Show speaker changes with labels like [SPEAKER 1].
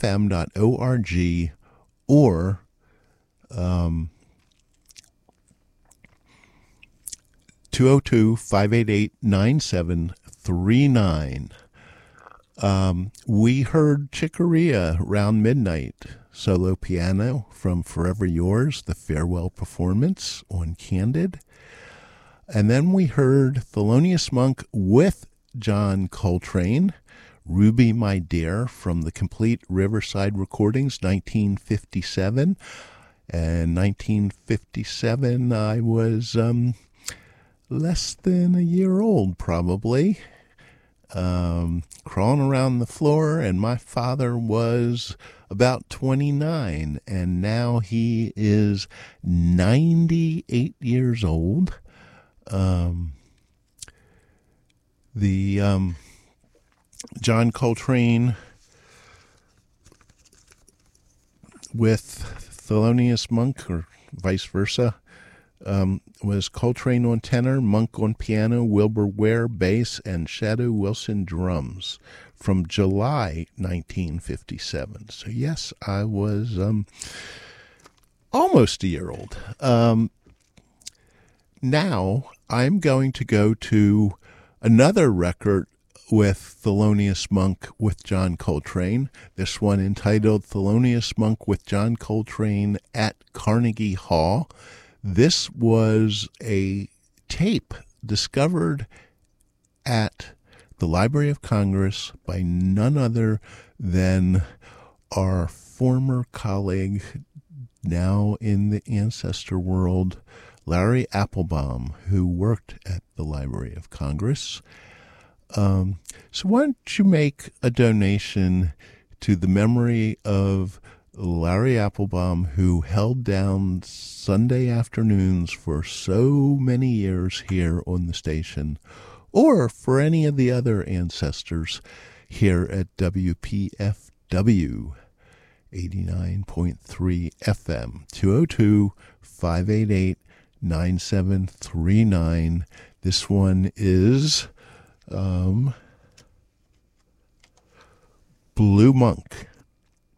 [SPEAKER 1] www.ccfm.org or 202-588-9739. We heard Chicoria Round Midnight, solo piano from Forever Yours, the farewell performance on Candid. And then we heard Thelonious Monk with John Coltrane, Ruby My Dear, from the Complete Riverside Recordings, 1957. And 1957, I was less than a year old, probably, crawling around the floor, and my father was about 29, and now he is 98 years old. John Coltrane with Thelonious Monk, or vice versa, was Coltrane on tenor, Monk on piano, Wilbur Ware bass, and Shadow Wilson drums from July 1957. So yes, I was almost a year old. Now I'm going to go to another record with Thelonious Monk with John Coltrane. This one entitled Thelonious Monk with John Coltrane at Carnegie Hall. This was a tape discovered at the Library of Congress by none other than our former colleague, now in the ancestor world, Larry Applebaum, who worked at the Library of Congress. So why don't you make a donation to the memory of Larry Applebaum, who held down Sunday afternoons for so many years here on the station, or for any of the other ancestors here at WPFW 89.3 FM, 202-588-9739. This one is Blue Monk.